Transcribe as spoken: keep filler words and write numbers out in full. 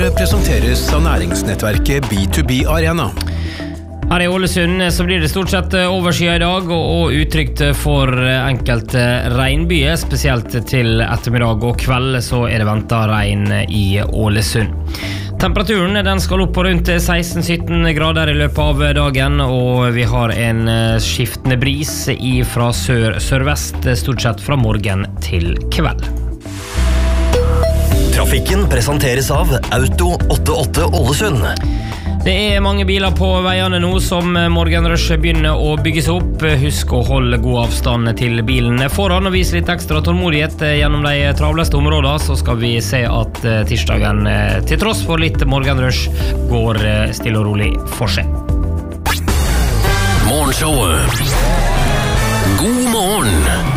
presenteres av næringsnettverket B to B Arena. Her I Ålesund så blir det stort sett overskyet I dag og utrygt for enkelte regnbyer, spesielt til ettermiddag og kveld så er det ventet regn I Ålesund. Temperaturen den skal opp på rundt seksten til sytten grader I løpet av dagen, og vi har en skiftende bris fra sør-sørvest, stort sett fra morgen til kveld. Trafikken presenteres av Auto åttiåtte Ålesund. Det er mange biler på veiene nå som morgenrush begynner å bygges opp. Husk å holde god avstand til bilen foran og vise litt ekstra tålmodighet gjennom de travleste områdene, så skal vi se at tirsdagen til tross for litt morgenrush går stille og rolig for seg. Morgenshowet. God morgen!